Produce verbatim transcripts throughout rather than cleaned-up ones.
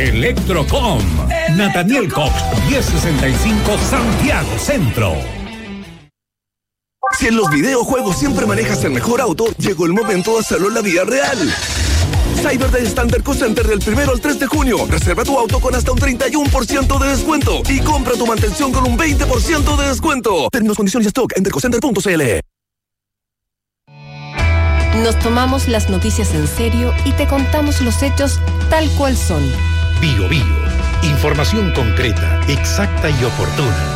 Electrocom. Electrocom. Nathaniel Cox, diez sesenta y cinco, Santiago Centro. Si en los videojuegos siempre manejas el mejor auto, llegó el momento de hacerlo en la vida real. Cyber Day Standard Co Center del primero al tres de junio. Reserva tu auto con hasta un treinta y uno por ciento de descuento y compra tu mantención con un veinte por ciento de descuento. Términos, condiciones y stock en dercocenter punto c l. Nos tomamos las noticias en serio y te contamos los hechos tal cual son. Bio Bio. Información concreta, exacta y oportuna.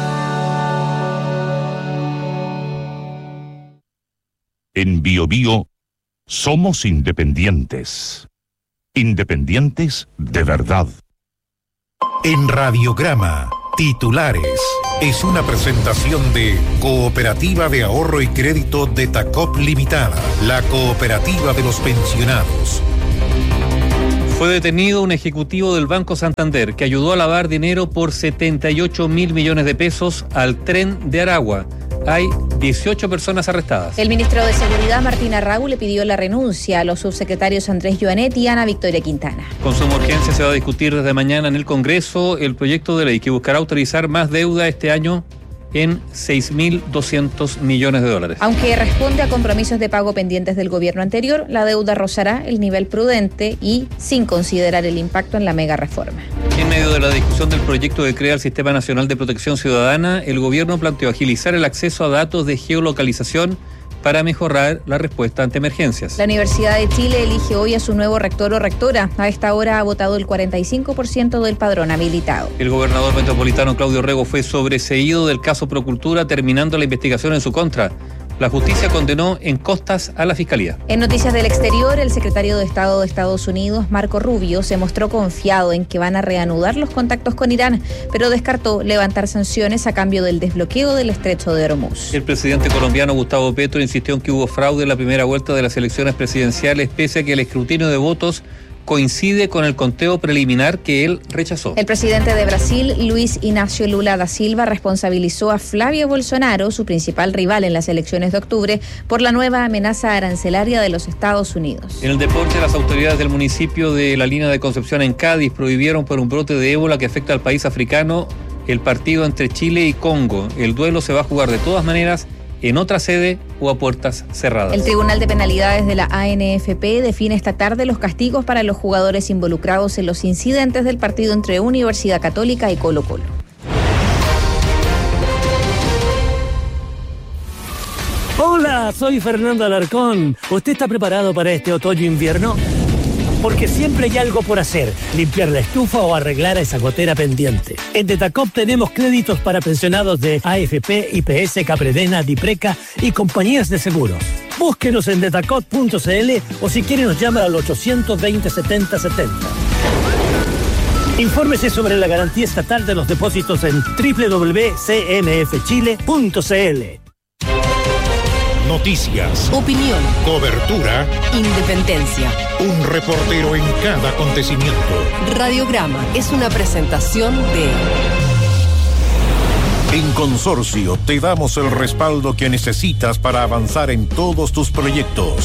En Bio Bio somos independientes. Independientes de verdad. En Radiograma, titulares. Es una presentación de Cooperativa de Ahorro y Crédito de Tacop Limitada, la cooperativa de los pensionados. Fue detenido un ejecutivo del Banco Santander que ayudó a lavar dinero por setenta y ocho mil millones de pesos al tren de Aragua. Hay dieciocho personas arrestadas. El ministro de Seguridad, Martín Arrau, le pidió la renuncia a los subsecretarios Andrés Joanet y Ana Victoria Quintana. Con suma urgencia se va a discutir desde mañana en el Congreso el proyecto de ley que buscará autorizar más deuda este año en seis mil doscientos millones de dólares. Aunque responde a compromisos de pago pendientes del gobierno anterior, la deuda rozará el nivel prudente y sin considerar el impacto en la mega reforma. En medio de la discusión del proyecto que crea el Sistema Nacional de Protección Ciudadana, el gobierno planteó agilizar el acceso a datos de geolocalización para mejorar la respuesta ante emergencias. La Universidad de Chile elige hoy a su nuevo rector o rectora. A esta hora ha votado el cuarenta y cinco por ciento del padrón habilitado. El gobernador metropolitano Claudio Rego fue sobreseído del caso Procultura, terminando la investigación en su contra. La justicia condenó en costas a la Fiscalía. En noticias del exterior, el secretario de Estado de Estados Unidos, Marco Rubio, se mostró confiado en que van a reanudar los contactos con Irán, pero descartó levantar sanciones a cambio del desbloqueo del estrecho de Hormuz. El presidente colombiano Gustavo Petro insistió en que hubo fraude en la primera vuelta de las elecciones presidenciales, pese a que el escrutinio de votos coincide con el conteo preliminar que él rechazó. El presidente de Brasil, Luis Inácio Lula da Silva, responsabilizó a Flavio Bolsonaro, su principal rival en las elecciones de octubre, por la nueva amenaza arancelaria de los Estados Unidos. En el deporte, las autoridades del municipio de La Línea de Concepción en Cádiz prohibieron por un brote de ébola que afecta al país africano el partido entre Chile y Congo. El duelo se va a jugar de todas maneras en otra sede o a puertas cerradas. El Tribunal de Penalidades de la A N F P define esta tarde los castigos para los jugadores involucrados en los incidentes del partido entre Universidad Católica y Colo Colo. Hola, soy Fernando Alarcón. ¿Usted está preparado para este otoño-invierno? Porque siempre hay algo por hacer, limpiar la estufa o arreglar esa gotera pendiente. En Detacop tenemos créditos para pensionados de A F P, I P S, Capredena, Dipreca y compañías de seguros. Búsquenos en detacop punto c l o si quiere nos llama al ochocientos veinte, setenta setenta. Infórmese sobre la garantía estatal de los depósitos en doble u doble u doble u punto c n f chile punto c l. Noticias, opinión, cobertura, independencia. Un reportero en cada acontecimiento. Radiograma es una presentación de... En Consorcio te damos el respaldo que necesitas para avanzar en todos tus proyectos.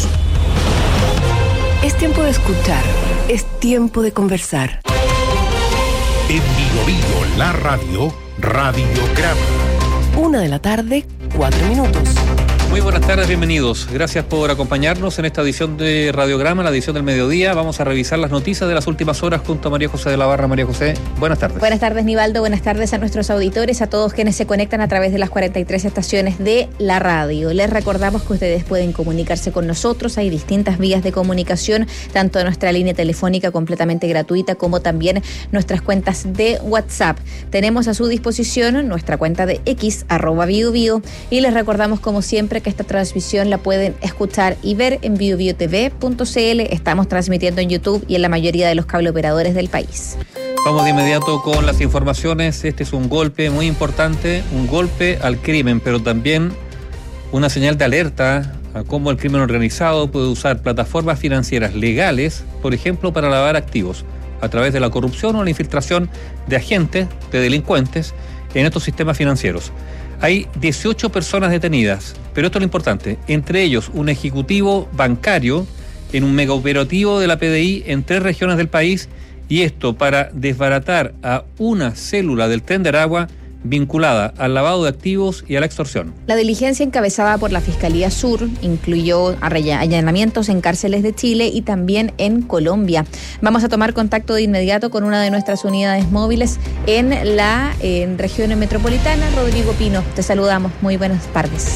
Es tiempo de escuchar, es tiempo de conversar. En Bio Bio, la radio, Radiograma. Una de la tarde, cuatro minutos. Muy buenas tardes, bienvenidos. Gracias por acompañarnos en esta edición de Radiograma, la edición del mediodía. Vamos a revisar las noticias de las últimas horas junto a María José de la Barra. María José, buenas tardes. Buenas tardes, Nivaldo. Buenas tardes a nuestros auditores, a todos quienes se conectan a través de las cuarenta y tres estaciones de la radio. Les recordamos que ustedes pueden comunicarse con nosotros. Hay distintas vías de comunicación, tanto nuestra línea telefónica completamente gratuita como también nuestras cuentas de WhatsApp. Tenemos a su disposición nuestra cuenta de X, arroba Bio Bio, y les recordamos como siempre que esta transmisión la pueden escuchar y ver en bio bio t v punto c l. Estamos transmitiendo en YouTube y en la mayoría de los cable operadores del país. Vamos de inmediato con las informaciones. Este es un golpe muy importante, un golpe al crimen, pero también una señal de alerta a cómo el crimen organizado puede usar plataformas financieras legales, por ejemplo, para lavar activos, a través de la corrupción o la infiltración de agentes, de delincuentes, en estos sistemas financieros. Hay dieciocho personas detenidas, pero esto es lo importante, entre ellos un ejecutivo bancario en un megaoperativo de la P D I en tres regiones del país Y esto para desbaratar a una célula del Tren de Aragua vinculada al lavado de activos y a la extorsión. La diligencia encabezada por la Fiscalía Sur incluyó allanamientos en cárceles de Chile y también en Colombia. Vamos a tomar contacto de inmediato con una de nuestras unidades móviles en la en región metropolitana. Rodrigo Pino, te saludamos. Muy buenas tardes.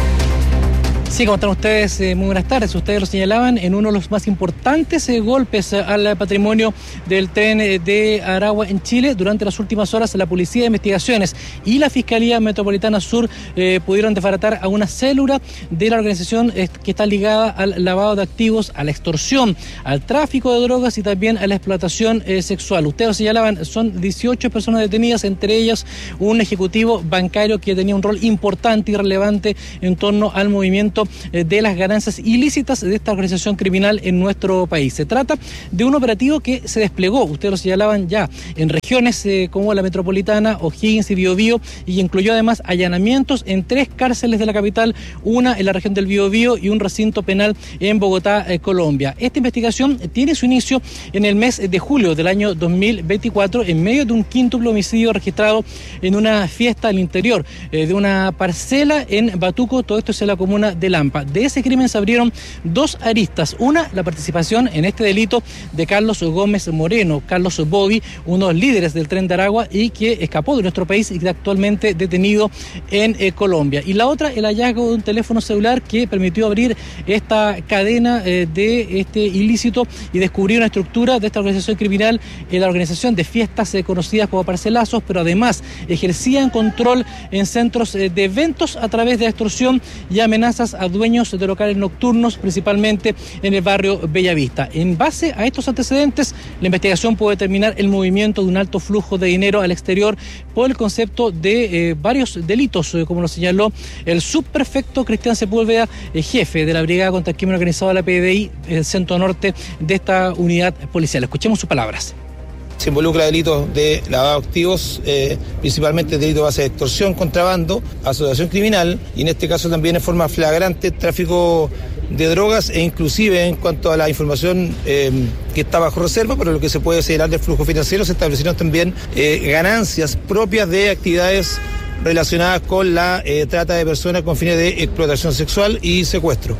Sí, ¿cómo están ustedes? Eh, muy buenas tardes. Ustedes lo señalaban en uno de los más importantes eh, golpes al patrimonio del Tren de Aragua en Chile. Durante las últimas horas, la Policía de Investigaciones y la Fiscalía Metropolitana Sur eh, pudieron desbaratar a una célula de la organización eh, que está ligada al lavado de activos, a la extorsión, al tráfico de drogas y también a la explotación eh, sexual. Ustedes lo señalaban, son dieciocho personas detenidas, entre ellas un ejecutivo bancario que tenía un rol importante y relevante en torno al movimiento de las ganancias ilícitas de esta organización criminal en nuestro país. Se trata de un operativo que se desplegó, ustedes lo señalaban ya, en regiones eh, como la metropolitana, O'Higgins y Biobío, y incluyó además allanamientos en tres cárceles de la capital, una en la región del Biobío y un recinto penal en Bogotá, eh, Colombia. Esta investigación tiene su inicio en el mes de julio del año dos mil veinticuatro, en medio de un quíntuple homicidio registrado en una fiesta al interior eh, de una parcela en Batuco, todo esto es en la comuna de Lampa. De ese crimen se abrieron dos aristas. Una, la participación en este delito de Carlos Gómez Moreno, Carlos Bobby, uno de los líderes del Tren de Aragua y que escapó de nuestro país y que actualmente detenido en eh, Colombia. Y la otra, el hallazgo de un teléfono celular que permitió abrir esta cadena eh, de este ilícito y descubrir una estructura de esta organización criminal, eh, la organización de fiestas eh, conocidas como parcelazos, pero además ejercían control en centros eh, de eventos a través de extorsión y amenazas a dueños de locales nocturnos, principalmente en el barrio Bellavista. En base a estos antecedentes, la investigación puede determinar el movimiento de un alto flujo de dinero al exterior por el concepto de eh, varios delitos, eh, como lo señaló el subprefecto Cristian Sepúlveda, eh, jefe de la Brigada contra el Crimen Organizado de la P D I, el centro norte de esta unidad policial. Escuchemos sus palabras. Se involucra delitos de lavado de activos, eh, principalmente delito de base de extorsión, contrabando, asociación criminal y en este caso también en forma flagrante tráfico de drogas e inclusive en cuanto a la información eh, que está bajo reserva, pero lo que se puede señalar del flujo financiero, se establecieron también eh, ganancias propias de actividades relacionadas con la eh, trata de personas con fines de explotación sexual y secuestro.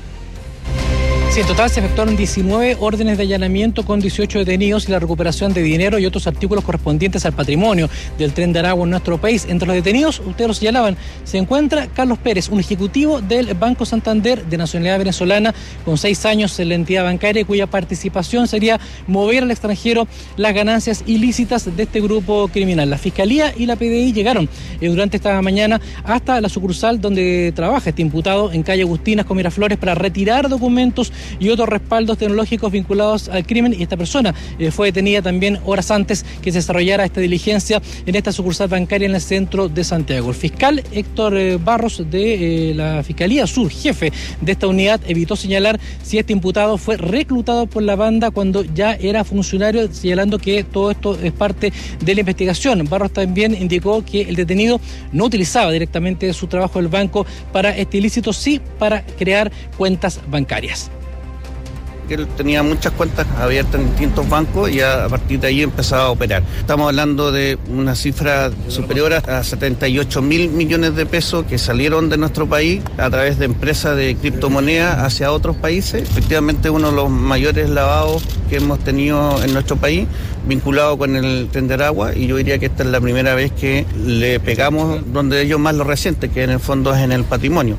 Sí, en total se efectuaron diecinueve órdenes de allanamiento con dieciocho detenidos y la recuperación de dinero y otros artículos correspondientes al patrimonio del Tren de Aragua en nuestro país. Entre los detenidos, ustedes lo señalaban, se encuentra Carlos Pérez, un ejecutivo del Banco Santander de nacionalidad venezolana con seis años en la entidad bancaria, cuya participación sería mover al extranjero las ganancias ilícitas de este grupo criminal. La Fiscalía y la P D I llegaron eh, durante esta mañana hasta la sucursal donde trabaja este imputado en calle Agustinas con Miraflores para retirar documentos y otros respaldos tecnológicos vinculados al crimen, y esta persona eh, fue detenida también horas antes que se desarrollara esta diligencia en esta sucursal bancaria en el centro de Santiago. El fiscal Héctor eh, Barros de eh, la Fiscalía Sur, jefe de esta unidad, evitó señalar si este imputado fue reclutado por la banda cuando ya era funcionario, señalando que todo esto es parte de la investigación. Barros también indicó que el detenido no utilizaba directamente su trabajo del banco para este ilícito, sí para crear cuentas bancarias. Él tenía muchas cuentas abiertas en distintos bancos y a, a partir de ahí empezaba a operar. Estamos hablando de una cifra superior a setenta y ocho mil millones de pesos que salieron de nuestro país a través de empresas de criptomonedas hacia otros países. Efectivamente, uno de los mayores lavados que hemos tenido en nuestro país, vinculado con el Tren de Aragua, y yo diría que esta es la primera vez que le pegamos donde ellos más lo resienten, que en el fondo es en el patrimonio.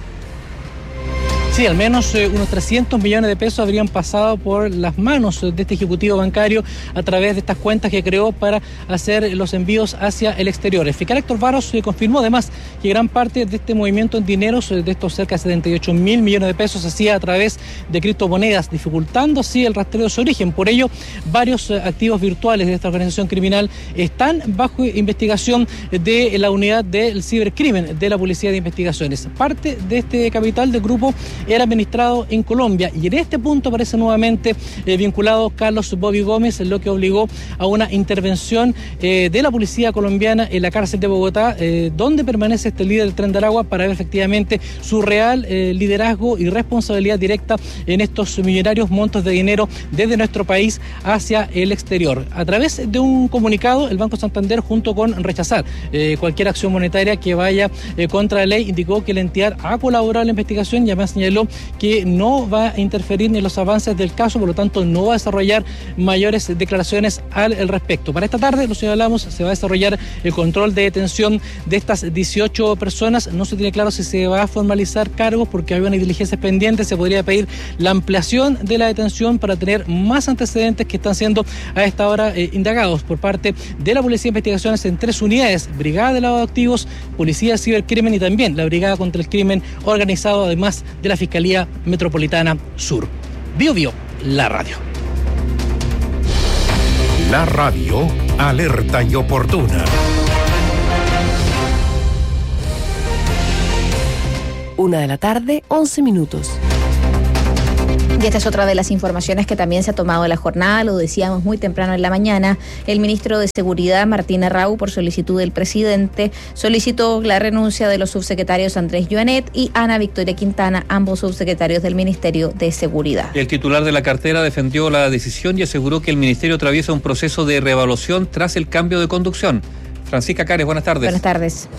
Sí, al menos eh, unos trescientos millones de pesos habrían pasado por las manos de este ejecutivo bancario a través de estas cuentas que creó para hacer los envíos hacia el exterior. El fiscal Héctor Barros eh, confirmó además que gran parte de este movimiento en dineros, eh, de estos cerca de setenta y ocho mil millones de pesos, se hacía a través de criptomonedas, dificultando así el rastreo de su origen. Por ello, varios eh, activos virtuales de esta organización criminal están bajo investigación de la unidad del cibercrimen de la Policía de Investigaciones. Parte de este capital del grupo era administrado en Colombia. Y en este punto aparece nuevamente eh, vinculado Carlos Bobby Gómez, lo que obligó a una intervención eh, de la policía colombiana en la cárcel de Bogotá, eh, donde permanece este líder del Tren de Aragua, para ver efectivamente su real eh, liderazgo y responsabilidad directa en estos millonarios montos de dinero desde nuestro país hacia el exterior. A través de un comunicado, el Banco Santander, junto con rechazar eh, cualquier acción monetaria que vaya eh, contra la ley, indicó que la entidad ha colaborado en la investigación y además señaló que no va a interferir en los avances del caso, por lo tanto no va a desarrollar mayores declaraciones al respecto. Para esta tarde, lo señalamos, se va a desarrollar el control de detención de estas dieciocho personas. No se tiene claro si se va a formalizar cargos porque hay una diligencia pendiente. Se podría pedir la ampliación de la detención para tener más antecedentes que están siendo a esta hora eh, indagados por parte de la Policía de Investigaciones en tres unidades: Brigada de Lavado de Activos, Policía de Cibercrimen y también la Brigada contra el Crimen Organizado, además de la Fiscalía Metropolitana Sur. Bio Bio, la radio. La radio alerta y oportuna. Una de la tarde, once minutos. Y esta es otra de las informaciones que también se ha tomado en la jornada, lo decíamos muy temprano en la mañana. El ministro de Seguridad, Martín Arrau, por solicitud del presidente, solicitó la renuncia de los subsecretarios Andrés Joanet y Ana Victoria Quintana, ambos subsecretarios del Ministerio de Seguridad. El titular de la cartera defendió la decisión y aseguró que el ministerio atraviesa un proceso de reevaluación tras el cambio de conducción. Francisca Cares, buenas tardes. Buenas tardes.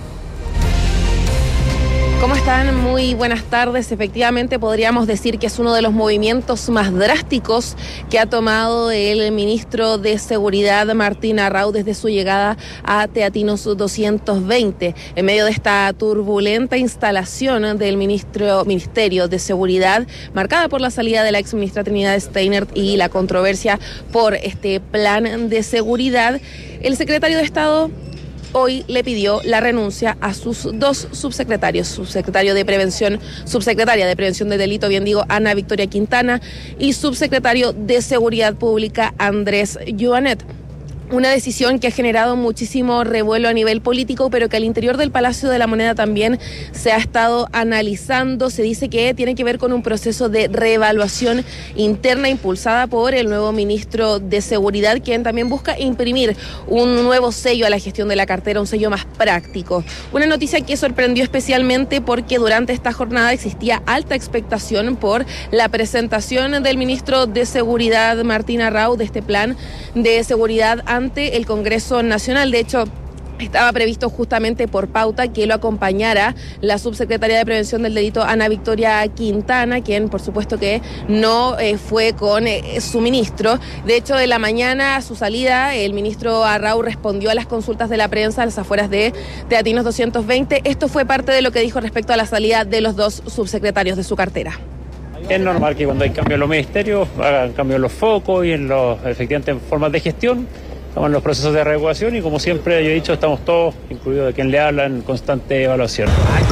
¿Cómo están? Muy buenas tardes. Efectivamente, podríamos decir que es uno de los movimientos más drásticos que ha tomado el ministro de Seguridad, Martín Arrau, desde su llegada a Teatinos doscientos veinte. En medio de esta turbulenta instalación del ministro, Ministerio de Seguridad, marcada por la salida de la exministra Trinidad Steinert y la controversia por este plan de seguridad, el secretario de Estado hoy le pidió la renuncia a sus dos subsecretarios, subsecretario de Prevención, subsecretaria de Prevención de Delito, bien digo, Ana Victoria Quintana, y subsecretario de Seguridad Pública, Andrés Joanet. Una decisión que ha generado muchísimo revuelo a nivel político, pero que al interior del Palacio de la Moneda también se ha estado analizando. Se dice que tiene que ver con un proceso de reevaluación interna impulsada por el nuevo ministro de Seguridad, quien también busca imprimir un nuevo sello a la gestión de la cartera, un sello más práctico. Una noticia que sorprendió especialmente porque durante esta jornada existía alta expectación por la presentación del ministro de Seguridad, Martín Arrau, de este plan de seguridad ante el Congreso Nacional. De hecho, estaba previsto justamente por pauta que lo acompañara la subsecretaria de Prevención del Delito, Ana Victoria Quintana, quien por supuesto que no eh, fue con eh, su ministro. De hecho, en la mañana, a su salida, el ministro Arrau respondió a las consultas de la prensa a las afueras de Teatinos doscientos veinte. Esto fue parte de lo que dijo respecto a la salida de los dos subsecretarios de su cartera. Es normal que cuando hay cambios en los ministerios, hagan cambios en los focos y en los, efectivamente, en formas de gestión. Estamos en los procesos de reevaluación y, como siempre yo he dicho, estamos todos, incluido de quien le habla, en constante evaluación.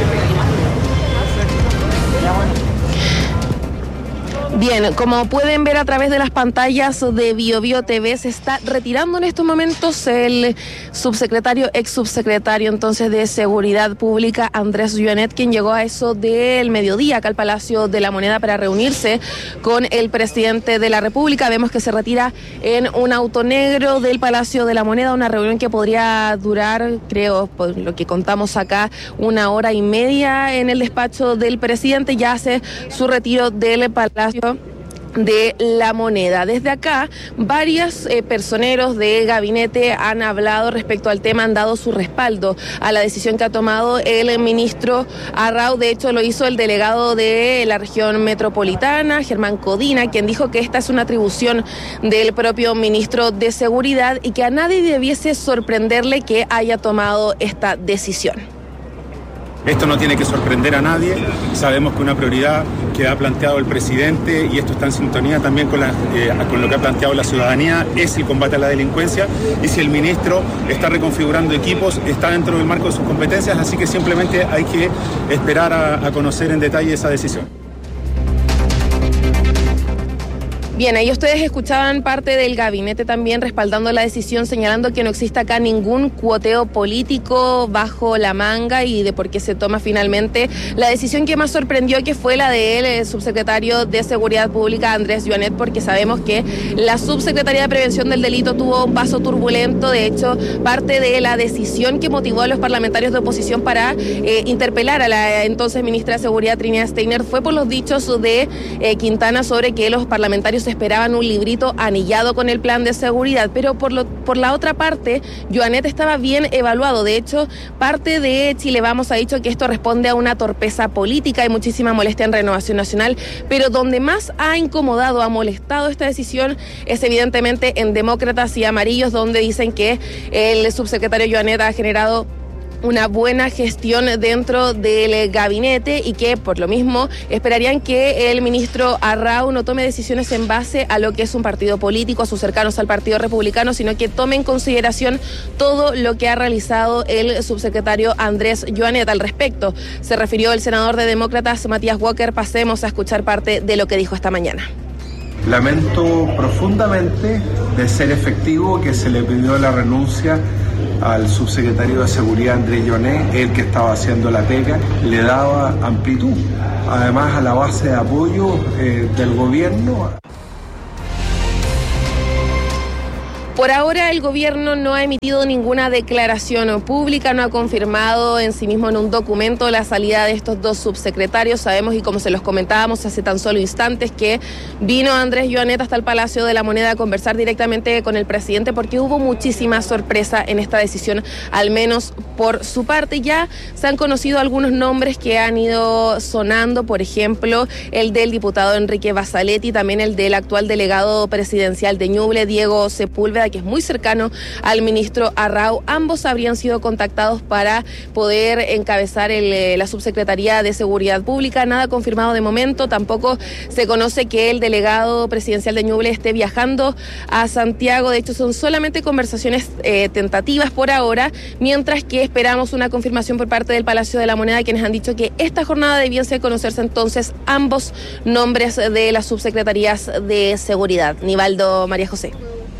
Bien, como pueden ver a través de las pantallas de Bio Bio T V, se está retirando en estos momentos el subsecretario, ex subsecretario entonces de Seguridad Pública, Andrés Joanet, quien llegó a eso del mediodía acá al Palacio de la Moneda para reunirse con el presidente de la República. Vemos que se retira en un auto negro del Palacio de la Moneda, una reunión que podría durar, creo, por lo que contamos acá, una hora y media en el despacho del presidente. Ya hace su retiro del Palacio de la Moneda. Desde acá, varios eh, personeros de gabinete han hablado respecto al tema, han dado su respaldo a la decisión que ha tomado el ministro Arrau. De hecho, lo hizo el delegado de la región metropolitana, Germán Codina, quien dijo que esta es una atribución del propio ministro de Seguridad y que a nadie debiese sorprenderle que haya tomado esta decisión. Esto no tiene que sorprender a nadie, sabemos que una prioridad que ha planteado el presidente, y esto está en sintonía también con, la, eh, con lo que ha planteado la ciudadanía, es el combate a la delincuencia, y si el ministro está reconfigurando equipos, está dentro del marco de sus competencias, así que simplemente hay que esperar a, a conocer en detalle esa decisión. Bien, ahí ustedes escuchaban parte del gabinete también respaldando la decisión, señalando que no existe acá ningún cuoteo político bajo la manga y de por qué se toma finalmente la decisión que más sorprendió, que fue la del eh, subsecretario de Seguridad Pública, Andrés Joanet, porque sabemos que la subsecretaría de Prevención del Delito tuvo un paso turbulento. De hecho, parte de la decisión que motivó a los parlamentarios de oposición para eh, interpelar a la entonces ministra de Seguridad, Trinidad Steiner, fue por los dichos de eh, Quintana sobre que los parlamentarios esperaban un librito anillado con el plan de seguridad, pero por, lo, por la otra parte, Joanet estaba bien evaluado. De hecho, parte de Chile Vamos ha dicho que esto responde a una torpeza política y muchísima molestia en Renovación Nacional, pero donde más ha incomodado, ha molestado esta decisión es evidentemente en Demócratas y Amarillos, donde dicen que el subsecretario Joanet ha generado una buena gestión dentro del gabinete y que por lo mismo esperarían que el ministro Arrau no tome decisiones en base a lo que es un partido político, a sus cercanos al Partido Republicano, sino que tome en consideración todo lo que ha realizado el subsecretario Andrés Joanet. Al respecto se refirió el senador de Demócratas, Matías Walker. Pasemos a escuchar parte de lo que dijo esta mañana. Lamento profundamente, de ser efectivo, que se le pidió la renuncia al subsecretario de Seguridad, Andrés Joanet, el que estaba haciendo la pega, le daba amplitud, además a la base de apoyo eh, del gobierno. Por ahora el gobierno no ha emitido ninguna declaración pública, no ha confirmado en sí mismo en un documento la salida de estos dos subsecretarios. Sabemos, y como se los comentábamos hace tan solo instantes, que vino Andrés Joanet hasta el Palacio de la Moneda a conversar directamente con el presidente porque hubo muchísima sorpresa en esta decisión, al menos por su parte. Ya se han conocido algunos nombres que han ido sonando, por ejemplo, el del diputado Enrique Basaletti, también el del actual delegado presidencial de Ñuble, Diego Sepúlveda, que es muy cercano al ministro Arrau. Ambos habrían sido contactados para poder encabezar el, la subsecretaría de Seguridad Pública. Nada confirmado de momento. Tampoco se conoce que el delegado presidencial de Ñuble esté viajando a Santiago. De hecho, son solamente conversaciones eh, tentativas por ahora, mientras que esperamos una confirmación por parte del Palacio de la Moneda, quienes han dicho que esta jornada debiese conocerse entonces ambos nombres de las subsecretarías de Seguridad. Nivaldo, María José.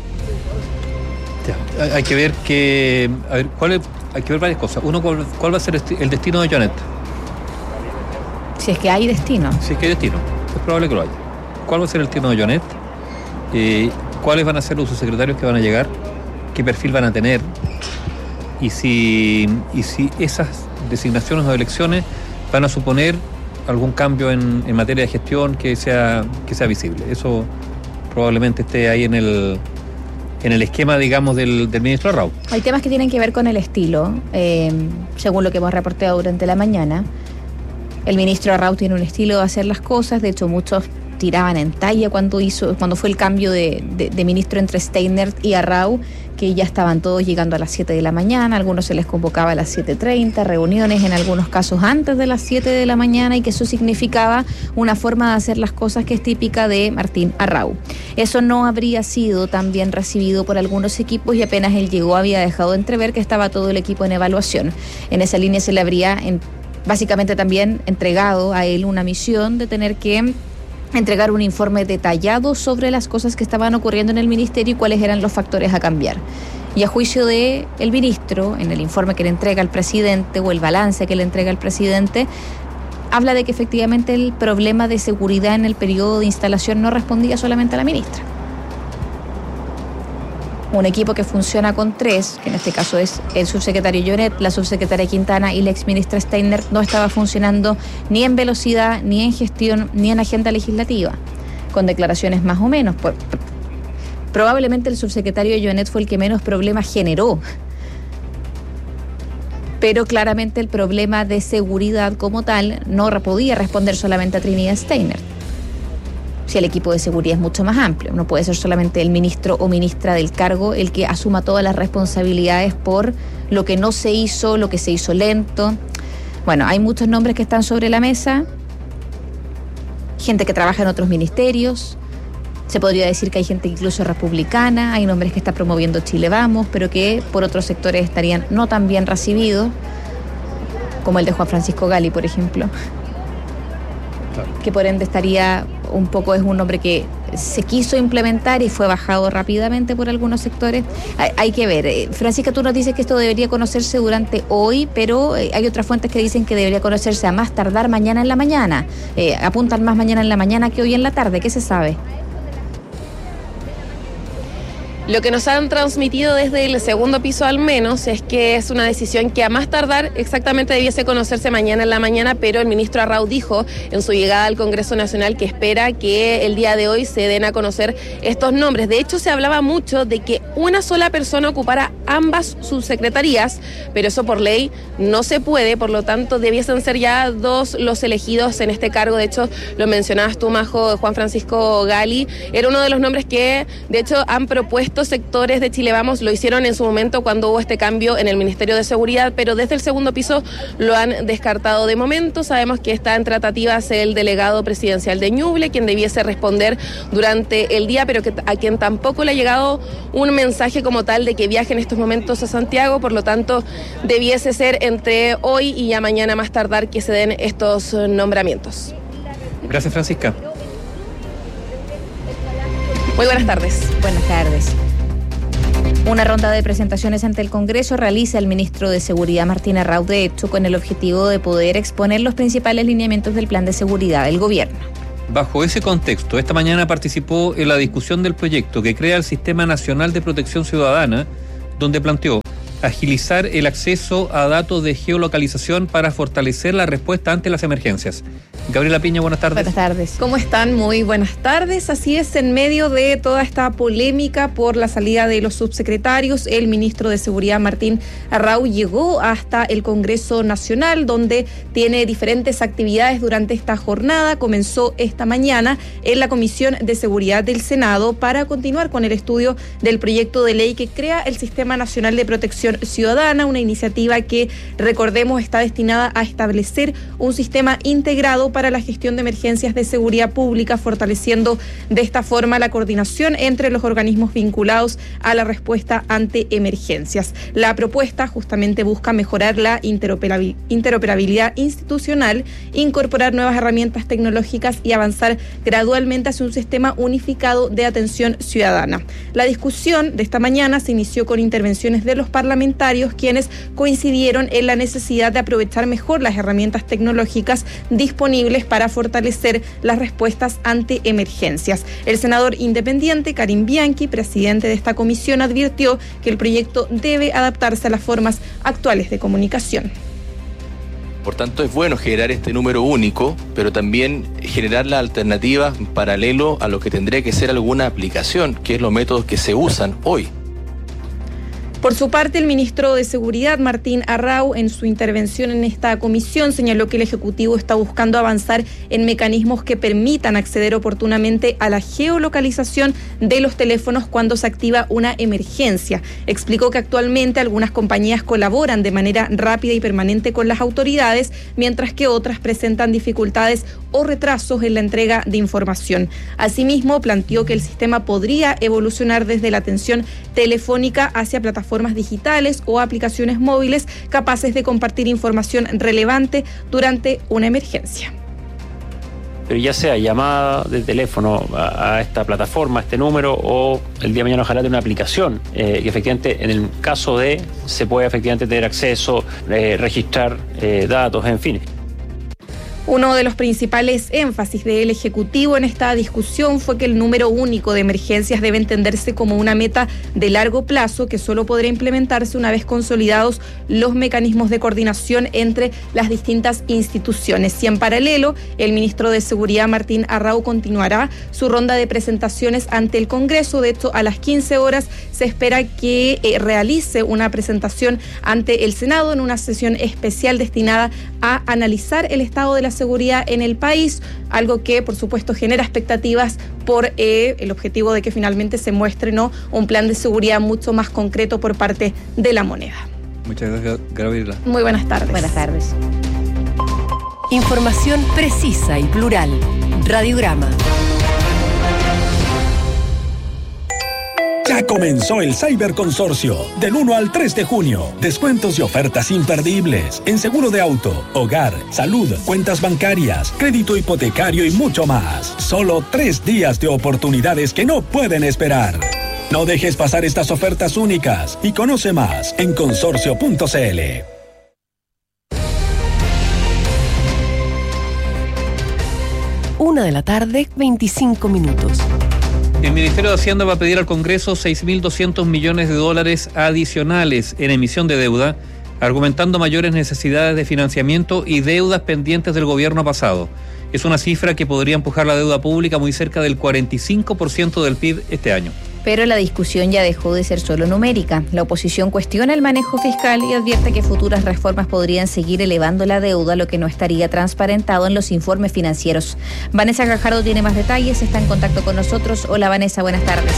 Hay que ver que, a ver, ¿cuál es, hay que ver varias cosas. Uno, ¿cuál, cuál va a ser el destino de Joanet? Si es que hay destino. Si es que hay destino, es probable que lo haya. ¿Cuál va a ser el destino de Joanet? Eh, ¿Cuáles van a ser los subsecretarios que van a llegar? ¿Qué perfil van a tener? Y si, y si esas designaciones o elecciones van a suponer algún cambio en, en materia de gestión que sea, que sea visible. Eso probablemente esté ahí en el... en el esquema, digamos, del, del ministro Arrau. Hay temas que tienen que ver con el estilo, eh, según lo que hemos reportado durante la mañana. El ministro Arrau tiene un estilo de hacer las cosas, de hecho muchos tiraban en talla cuando hizo, cuando fue el cambio de, de, de ministro entre Steiner y Arrau, que ya estaban todos llegando a las siete de la mañana, a algunos se les convocaba a las siete treinta, reuniones en algunos casos antes de las siete de la mañana, y que eso significaba una forma de hacer las cosas que es típica de Martín Arrau. Eso no habría sido tan bien recibido por algunos equipos, y apenas él llegó había dejado entrever que estaba todo el equipo en evaluación. En esa línea se le habría en, básicamente también entregado a él una misión de tener que entregar un informe detallado sobre las cosas que estaban ocurriendo en el ministerio y cuáles eran los factores a cambiar. Y a juicio de el ministro, en el informe que le entrega al presidente o el balance que le entrega al presidente, habla de que efectivamente el problema de seguridad en el periodo de instalación no respondía solamente a la ministra. Un equipo que funciona con tres, que en este caso es el subsecretario Joanet, la subsecretaria Quintana y la exministra Steiner, no estaba funcionando ni en velocidad, ni en gestión, ni en agenda legislativa, con declaraciones más o menos. Por, probablemente el subsecretario Joanet fue el que menos problemas generó, pero claramente el problema de seguridad como tal no podía responder solamente a Trinidad Steiner. Si el equipo de seguridad es mucho más amplio, no puede ser solamente el ministro o ministra del cargo el que asuma todas las responsabilidades por lo que no se hizo, lo que se hizo lento. Bueno, hay muchos nombres que están sobre la mesa, gente que trabaja en otros ministerios, se podría decir que hay gente incluso republicana, hay nombres que está promoviendo Chile Vamos, pero que por otros sectores estarían no tan bien recibidos, como el de Juan Francisco Gali, por ejemplo, que por ende estaría un poco es un nombre que se quiso implementar y fue bajado rápidamente por algunos sectores. Hay, hay que ver. Eh, Francisca, tú nos dices que esto debería conocerse durante hoy, pero eh, hay otras fuentes que dicen que debería conocerse a más tardar mañana en la mañana. Eh, apuntan más mañana en la mañana que hoy en la tarde. ¿Qué se sabe? Lo que nos han transmitido desde el segundo piso al menos es que es una decisión que a más tardar exactamente debiese conocerse mañana en la mañana, pero el ministro Arrau dijo en su llegada al Congreso Nacional que espera que el día de hoy se den a conocer estos nombres. De hecho, se hablaba mucho de que una sola persona ocupara ambas subsecretarías, pero eso por ley no se puede, por lo tanto debiesen ser ya dos los elegidos en este cargo. De hecho, lo mencionabas tú, Majo, Juan Francisco Gali, era uno de los nombres que de hecho han propuesto sectores de Chile Vamos, lo hicieron en su momento cuando hubo este cambio en el Ministerio de Seguridad, pero desde el segundo piso lo han descartado de momento. Sabemos que está en tratativas el delegado presidencial de Ñuble, quien debiese responder durante el día, pero que, a quien tampoco le ha llegado un mensaje como tal de que viaje en estos momentos a Santiago, por lo tanto debiese ser entre hoy y ya mañana más tardar que se den estos nombramientos. Gracias, Francisca. Muy buenas tardes. Buenas tardes. Una ronda de presentaciones ante el Congreso realiza el ministro de Seguridad, Martín Arrau, de hecho, con el objetivo de poder exponer los principales lineamientos del plan de seguridad del gobierno. Bajo ese contexto, esta mañana participó en la discusión del proyecto que crea el Sistema Nacional de Protección Ciudadana, donde planteó agilizar el acceso a datos de geolocalización para fortalecer la respuesta ante las emergencias. Gabriela Piña, buenas tardes. Buenas tardes. ¿Cómo están? Muy buenas tardes. Así es, en medio de toda esta polémica por la salida de los subsecretarios, el ministro de Seguridad, Martín Arrau, llegó hasta el Congreso Nacional, donde tiene diferentes actividades durante esta jornada. Comenzó esta mañana en la Comisión de Seguridad del Senado para continuar con el estudio del proyecto de ley que crea el Sistema Nacional de Protección Ciudadana, una iniciativa que, recordemos, está destinada a establecer un sistema integrado para la gestión de emergencias de seguridad pública, fortaleciendo de esta forma la coordinación entre los organismos vinculados a la respuesta ante emergencias. La propuesta justamente busca mejorar la interoperabilidad institucional, incorporar nuevas herramientas tecnológicas y avanzar gradualmente hacia un sistema unificado de atención ciudadana. La discusión de esta mañana se inició con intervenciones de los parlamentarios, quienes coincidieron en la necesidad de aprovechar mejor las herramientas tecnológicas disponibles para fortalecer las respuestas ante emergencias. El senador independiente Karim Bianchi, presidente de esta comisión, advirtió que el proyecto debe adaptarse a las formas actuales de comunicación. Por tanto, es bueno generar este número único, pero también generar la alternativa en paralelo a lo que tendría que ser alguna aplicación, que es los métodos que se usan hoy. Por su parte, el ministro de Seguridad, Martín Arrau, en su intervención en esta comisión, señaló que el Ejecutivo está buscando avanzar en mecanismos que permitan acceder oportunamente a la geolocalización de los teléfonos cuando se activa una emergencia. Explicó que actualmente algunas compañías colaboran de manera rápida y permanente con las autoridades, mientras que otras presentan dificultades o retrasos en la entrega de información. Asimismo, planteó que el sistema podría evolucionar desde la atención telefónica hacia plataformas digitales o aplicaciones móviles capaces de compartir información relevante durante una emergencia. Pero ya sea llamada de teléfono a, a esta plataforma, a este número, o el día de mañana ojalá de una aplicación, eh, que efectivamente en el caso de se puede efectivamente tener acceso, eh, registrar eh, datos, en fin. Uno de los principales énfasis del Ejecutivo en esta discusión fue que el número único de emergencias debe entenderse como una meta de largo plazo que solo podrá implementarse una vez consolidados los mecanismos de coordinación entre las distintas instituciones. Y en paralelo, el ministro de Seguridad, Martín Arrau, continuará su ronda de presentaciones ante el Congreso. De hecho, a las quince horas se espera que eh, realice una presentación ante el Senado en una sesión especial destinada a analizar el estado de la seguridad en el país, algo que por supuesto genera expectativas por eh, el objetivo de que finalmente se muestre, ¿no?, un plan de seguridad mucho más concreto por parte de la moneda. Muchas gracias, Gabriela. Muy buenas tardes. Buenas tardes. Información precisa y plural. Radiograma. Ya comenzó el Cyberconsorcio, del uno al tres de junio. Descuentos y ofertas imperdibles en seguro de auto, hogar, salud, cuentas bancarias, crédito hipotecario y mucho más. Solo tres días de oportunidades que no pueden esperar. No dejes pasar estas ofertas únicas y conoce más en consorcio punto c l. Una de la tarde, veinticinco minutos. El Ministerio de Hacienda va a pedir al Congreso seis mil doscientos millones de dólares adicionales en emisión de deuda, argumentando mayores necesidades de financiamiento y deudas pendientes del gobierno pasado. Es una cifra que podría empujar la deuda pública muy cerca del cuarenta y cinco por ciento del P I B este año. Pero la discusión ya dejó de ser solo numérica. La oposición cuestiona el manejo fiscal y advierte que futuras reformas podrían seguir elevando la deuda, lo que no estaría transparentado en los informes financieros. Vanessa Gajardo tiene más detalles, está en contacto con nosotros. Hola Vanessa, buenas tardes.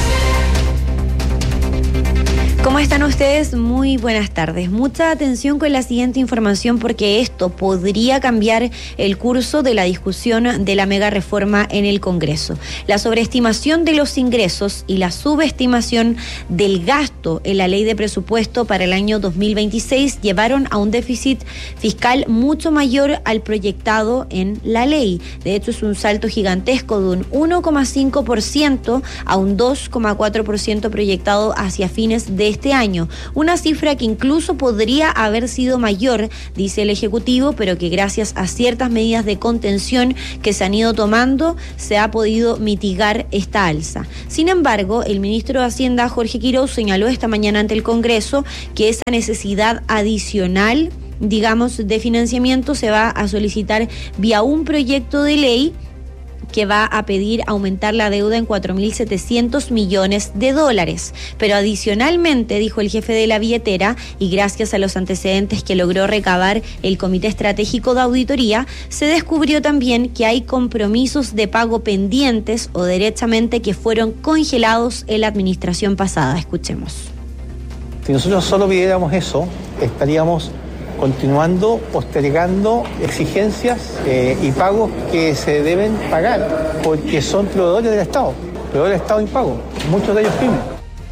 ¿Cómo están ustedes? Muy buenas tardes. Mucha atención con la siguiente información porque esto podría cambiar el curso de la discusión de la mega reforma en el Congreso. La sobreestimación de los ingresos y la subestimación del gasto en la ley de presupuesto para el año dos mil veintiséis llevaron a un déficit fiscal mucho mayor al proyectado en la ley. De hecho, es un salto gigantesco de un uno coma cinco por ciento a un dos coma cuatro por ciento proyectado hacia fines de este año, una cifra que incluso podría haber sido mayor, dice el Ejecutivo, pero que gracias a ciertas medidas de contención que se han ido tomando, se ha podido mitigar esta alza. Sin embargo, el ministro de Hacienda, Jorge Quiroz, señaló esta mañana ante el Congreso que esa necesidad adicional, digamos, de financiamiento se va a solicitar vía un proyecto de ley que va a pedir aumentar la deuda en cuatro mil setecientos millones de dólares. Pero adicionalmente, dijo el jefe de la billetera, y gracias a los antecedentes que logró recabar el Comité Estratégico de Auditoría, se descubrió también que hay compromisos de pago pendientes o derechamente que fueron congelados en la administración pasada. Escuchemos. Si nosotros solo pidiéramos eso, estaríamos continuando postergando exigencias eh, y pagos que se deben pagar porque son proveedores del Estado, proveedores del Estado impago, muchos de ellos pymes.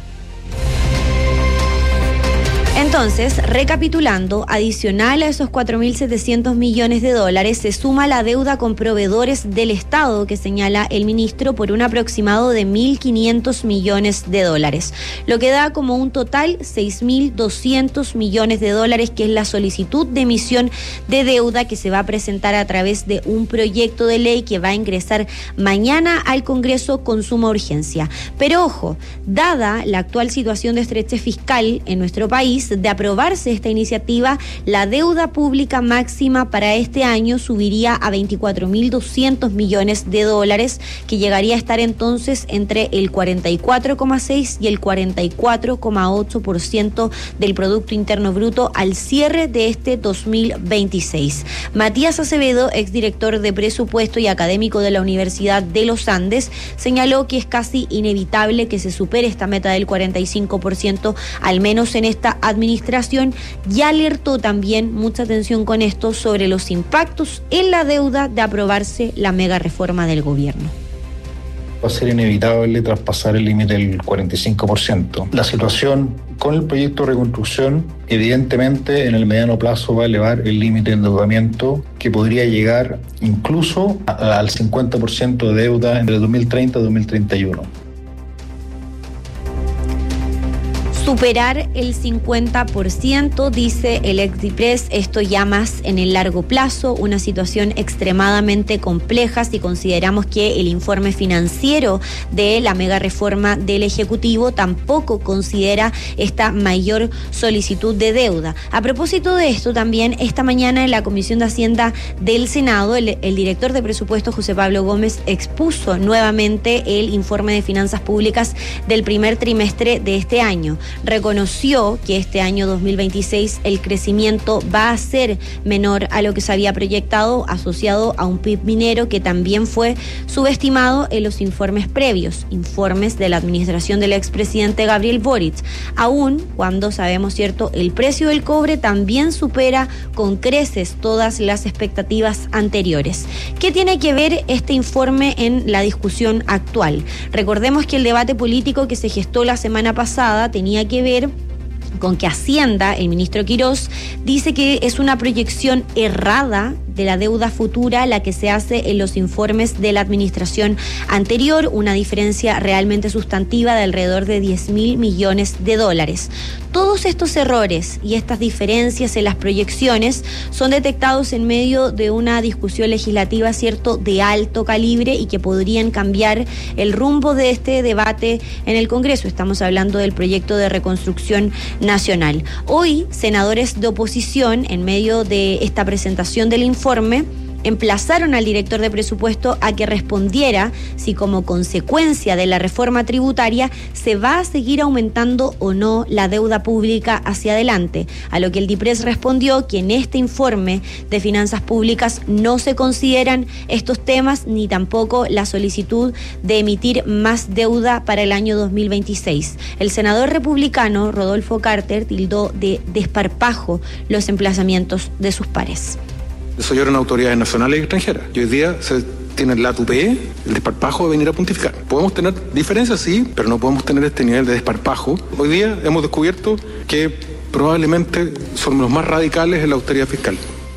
Entonces, recapitulando, adicional a esos cuatro mil setecientos millones de dólares, se suma la deuda con proveedores del Estado que señala el ministro por un aproximado de mil quinientos millones de dólares, lo que da como un total seis mil doscientos millones de dólares, que es la solicitud de emisión de deuda que se va a presentar a través de un proyecto de ley que va a ingresar mañana al Congreso con suma urgencia. Pero ojo, dada la actual situación de estrechez fiscal en nuestro país, de aprobarse esta iniciativa, la deuda pública máxima para este año subiría a veinticuatro mil doscientos millones de dólares, que llegaría a estar entonces entre el cuarenta y cuatro coma seis y el cuarenta y cuatro coma ocho por ciento del Producto Interno Bruto al cierre de este dos mil veintiséis. Matías Acevedo, exdirector de presupuesto y académico de la Universidad de los Andes, señaló que es casi inevitable que se supere esta meta del cuarenta y cinco por ciento, al menos en esta administración, y alertó también, mucha atención con esto, sobre los impactos en la deuda de aprobarse la mega reforma del gobierno. Va a ser inevitable traspasar el límite del cuarenta y cinco por ciento. La situación con el proyecto de reconstrucción, evidentemente, en el mediano plazo va a elevar el límite de endeudamiento, que podría llegar incluso al cincuenta por ciento de deuda entre dos mil treinta y dos mil treinta y uno. Superar el cincuenta por ciento, dice el ex-DIPRES, esto ya más en el largo plazo, una situación extremadamente compleja si consideramos que el informe financiero de la mega reforma del Ejecutivo tampoco considera esta mayor solicitud de deuda. A propósito de esto, también esta mañana en la Comisión de Hacienda del Senado, el, el director de presupuesto, José Pablo Gómez, expuso nuevamente el informe de finanzas públicas del primer trimestre de este año. reconoció que este año dos mil veintiséis el crecimiento va a ser menor a lo que se había proyectado, asociado a un P I B minero que también fue subestimado en los informes previos, informes de la administración del expresidente Gabriel Boric, aún cuando sabemos, cierto, el precio del cobre también supera con creces todas las expectativas anteriores. ¿Qué tiene que ver este informe en la discusión actual? Recordemos que el debate político que se gestó la semana pasada tenía que ver con que Hacienda, el ministro Quirós, dice que es una proyección errada de la deuda futura la que se hace en los informes de la administración anterior, una diferencia realmente sustantiva de alrededor de diez mil millones de dólares. Todos estos errores y estas diferencias en las proyecciones son detectados en medio de una discusión legislativa, cierto, de alto calibre y que podrían cambiar el rumbo de este debate en el Congreso. Estamos hablando del proyecto de reconstrucción nacional. Hoy, senadores de oposición, en medio de esta presentación del informe, emplazaron al director de presupuesto a que respondiera si como consecuencia de la reforma tributaria se va a seguir aumentando o no la deuda pública hacia adelante, a lo que el DIPRES respondió que en este informe de finanzas públicas no se consideran estos temas ni tampoco la solicitud de emitir más deuda para el año dos mil veintiséis. El senador republicano Rodolfo Carter tildó de desparpajo los emplazamientos de sus pares. Eso yo era una autoridad nacional y extranjera. Y hoy día se tiene la tupé, el desparpajo de venir a pontificar. Podemos tener diferencias, sí, pero no podemos tener este nivel de desparpajo. Hoy día hemos descubierto que probablemente somos los más radicales en la austeridad fiscal.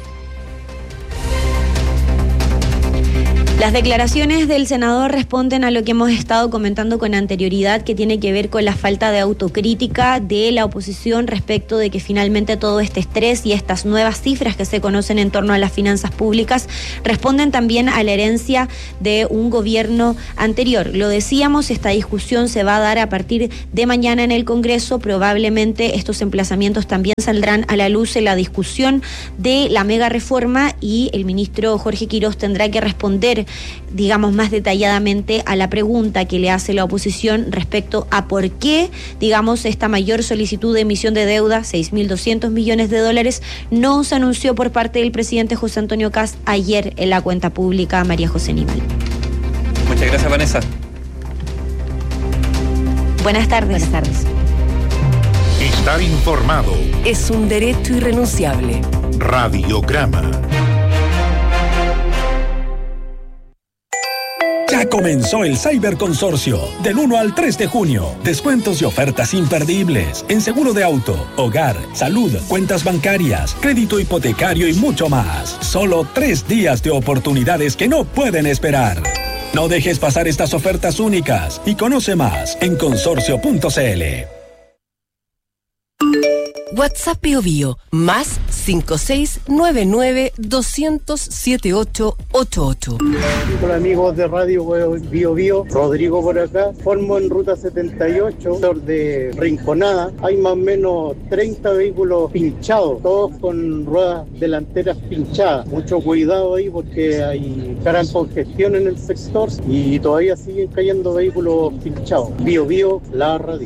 Las declaraciones del senador responden a lo que hemos estado comentando con anterioridad, que tiene que ver con la falta de autocrítica de la oposición respecto de que finalmente todo este estrés y estas nuevas cifras que se conocen en torno a las finanzas públicas responden también a la herencia de un gobierno anterior. Lo decíamos, esta discusión se va a dar a partir de mañana en el Congreso. Probablemente estos emplazamientos también saldrán a la luz en la discusión de la mega reforma y el ministro Jorge Quirós tendrá que responder, digamos, más detalladamente a la pregunta que le hace la oposición respecto a por qué, digamos, esta mayor solicitud de emisión de deuda, seis mil doscientos millones de dólares, no se anunció por parte del presidente José Antonio Kast ayer en la cuenta pública María José Nival. Muchas gracias, Vanessa. Buenas tardes. Buenas tardes. Estar informado Es un derecho irrenunciable. Radiograma. Ya comenzó el Cyberconsorcio. Del uno al tres de junio. Descuentos y ofertas imperdibles en seguro de auto, hogar, salud, cuentas bancarias, crédito hipotecario y mucho más. Solo tres días de oportunidades que no pueden esperar. No dejes pasar estas ofertas únicas y conoce más en consorcio punto c l. WhatsApp Bio Bio, más cinco seis nueve nueve dos cero cero siete ocho ocho ocho. Hola amigos de Radio Bio Bio, Rodrigo por acá. Formo en ruta setenta y ocho, de Rinconada. Hay más o menos treinta vehículos pinchados, todos con ruedas delanteras pinchadas. Mucho cuidado ahí porque hay gran congestión en el sector y todavía siguen cayendo vehículos pinchados. Bio Bio, la radio.